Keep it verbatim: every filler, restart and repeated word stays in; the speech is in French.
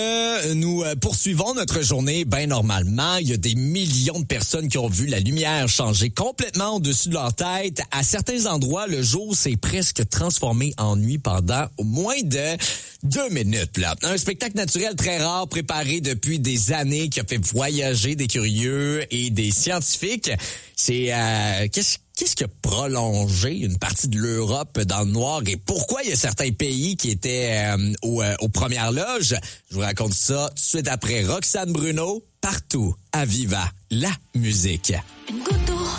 Euh, nous euh, poursuivons notre journée bien normalement. Il y a des millions de personnes qui ont vu la lumière changer complètement au-dessus de leur tête. À certains endroits, le jour s'est presque transformé en nuit pendant moins de deux minutes. Là. Un spectacle naturel très rare préparé depuis des années qui a fait voyager des curieux et des scientifiques. C'est euh, qu'est-ce Qu'est-ce qui a prolongé une partie de l'Europe dans le noir et pourquoi il y a certains pays qui étaient euh, aux, euh, aux premières loges? Je vous raconte ça tout de suite après Roxane Bruno, partout à Viva, la musique. Une goutte